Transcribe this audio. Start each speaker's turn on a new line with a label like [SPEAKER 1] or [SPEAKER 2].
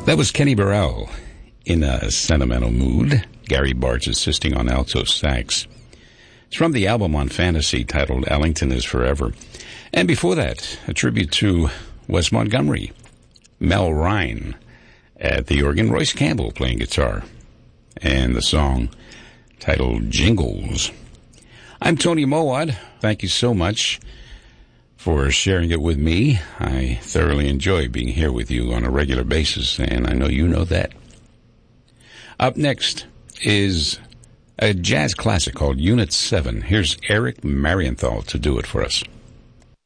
[SPEAKER 1] That was Kenny Burrell in a sentimental mood. Gary Bartz assisting on alto sax. It's from the album on Fantasy titled Ellington is Forever. And before that, a tribute to Wes Montgomery, Mel Ryan at the organ, Royce Campbell playing guitar, and the song titled Jingles. I'm Tony Mowat. Thank you so much for sharing it with me. I thoroughly enjoy being here with you on a regular basis, and I know you know that. Up next is a jazz classic called Unit 7. Here's Eric Marienthal to do it for us.